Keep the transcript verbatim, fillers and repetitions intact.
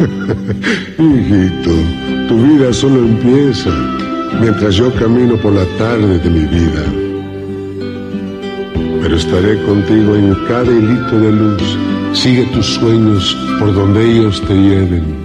Hijito, tu vida solo empieza mientras yo camino por la tarde de mi vida. Pero estaré contigo en cada hilito de luz. Sigue tus sueños por donde ellos te lleven.